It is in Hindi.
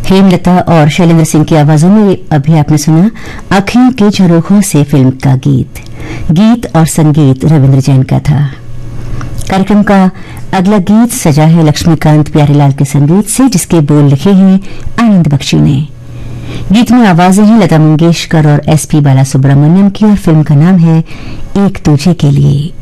हेमलता और शैलेंद्र सिंह की आवाजों में अभी आपने सुना आँखों के झरोखों से फिल्म का गीत और संगीत रविंद्र जैन का था। कार्यक्रम का अगला गीत सजा है लक्ष्मीकांत प्यारेलाल के संगीत से, जिसके बोल लिखे हैं आनंद बख्शी ने। गीत में आवाजें हैं लता मंगेशकर और एसपी बालासुब्रमण्यम की और फिल्म का नाम है एक तुझे के लिए।